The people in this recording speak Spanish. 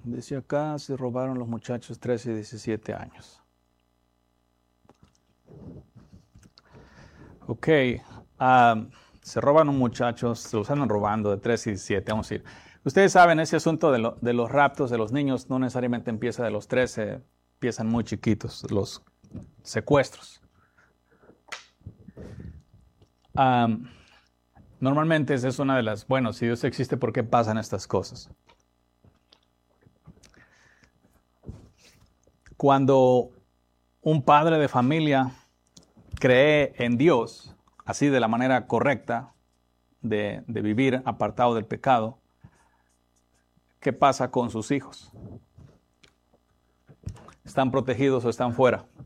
Dice acá, se robaron los muchachos 13 y 17 años. Ok, se roban un muchacho, se los andan robando de 13 y 17, vamos a ir. Ustedes saben, ese asunto de los raptos de los niños no necesariamente empieza de los 13, empiezan muy chiquitos, los secuestros. Normalmente esa es una de las, bueno, si Dios existe, ¿por qué pasan estas cosas? Cuando un padre de familia cree en Dios, así de la manera correcta de vivir apartado del pecado, ¿qué pasa con sus hijos? ¿Están protegidos o están fuera?